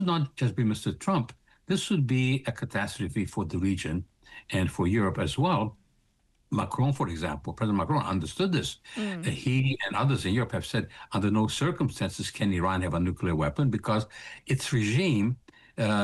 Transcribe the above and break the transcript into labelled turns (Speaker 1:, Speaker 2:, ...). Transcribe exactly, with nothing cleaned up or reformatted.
Speaker 1: not just be Mister Trump. This would be a catastrophe for the region and for Europe as well. Macron, for example, President Macron understood this. Uh,
Speaker 2: Mm.
Speaker 1: He and others in Europe have said, under no circumstances can Iran have a nuclear weapon because its regime uh,